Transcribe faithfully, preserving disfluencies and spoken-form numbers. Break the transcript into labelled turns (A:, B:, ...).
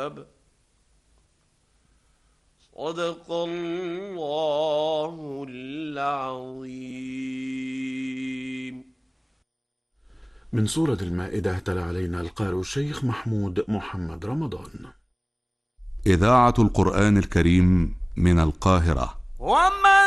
A: الثواب. صدق الله العظيم.
B: من سورة المائدة تلا علينا القارئ الشيخ محمود محمد رمضان.
C: إذاعة القرآن الكريم من القاهرة.
A: وما